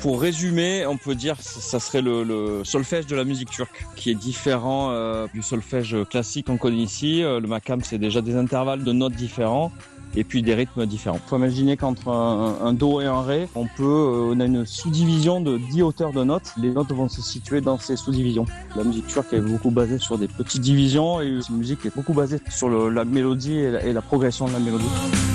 Pour résumer, on peut dire que ça serait le solfège de la musique turque, qui est différent du solfège classique qu'on connaît ici. Le makam, c'est déjà des intervalles de notes différents et puis des rythmes différents. Il faut imaginer qu'entre un do et un ré, on a une sous-division de 10 hauteurs de notes. Les notes vont se situer dans ces sous-divisions. La musique turque est beaucoup basée sur des petites divisions et une musique est beaucoup basée sur la mélodie et la progression de la mélodie.